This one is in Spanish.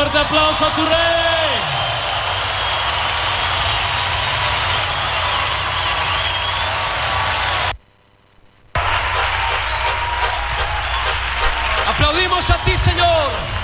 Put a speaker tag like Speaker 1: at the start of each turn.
Speaker 1: fuerte aplauso a tu rey. Aplaudimos a ti, Señor.